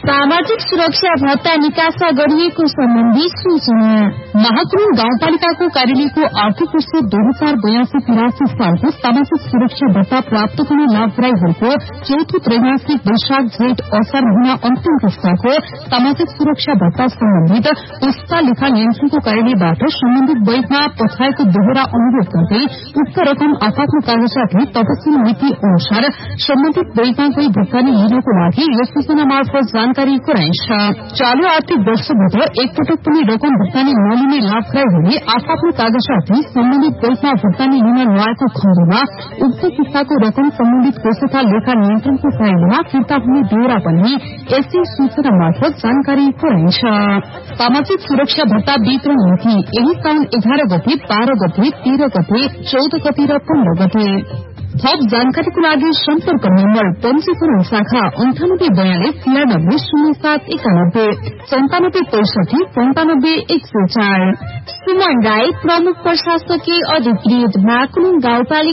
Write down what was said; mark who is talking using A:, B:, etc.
A: सामाजिक सुरक्षा भत्ता निकास गरिएको सम्बन्धी सूचना। महाकुरुङ गाउँपालिकाको कार्यालयको आर्थिक वर्ष 2082-83 सालको सामाजिक सुरक्षा भत्ता प्राप्त गर्ने लाभग्राहीहरूको चौथो त्रैमासिक वैशाख जेठ असार महिना अन्तिम पुस्ताको सामाजिक सुरक्षा भत्ता सम्बन्धित पुस्ता लेखा नियन्त्रणको कार्यालयबाट सम्बन्धित बैंकमा पठाएको दोहोरा अनुरोध गर्दै उक्त रकम आफ्नो कागजातले तपसिल नीति अनुसार सम्बन्धित बैंकमा गई भुक्तानी लिनको लागि यस सूचना मार्फत जानकारी गराइन्छ। चालू आर्थिक वर्षभित्र एकपटक पनि रकम भुक्तानी नलिने लाभग्राहीहरूले आफ्नो कागजातले सम्बन्धित बैंकमा भुक्तानी लिन नआएको खण्डमा उक्त किस्ताको रकम सम्बन्धित कोष तथा लेखा नियन्त्रणको कार्यालयमा फिर्ता हुने बेहोरा पनि यसै सूचना मार्फत जानकारी गराइन्छ। सामाजिक सुरक्षा भत्ता वितरण नीति यही साउन 11 गते 12 गते 13 गते 14 गते र 15 गते। थप जानकारीको लागि सम्पर्क नम्बर पञ्जीकरण शाखा 9842 97 91 95 104। सुमन राई प्रमुख प्रशासकीय अधिकृत महाकुरुङ गाउँपालिका